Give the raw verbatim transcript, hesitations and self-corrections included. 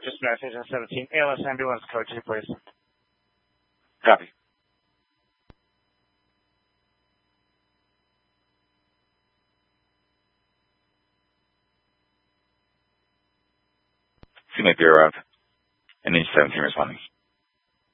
Just message on seventeen. A L S ambulance code two, please. Copy. C M A Bureau, and then seventeen responding.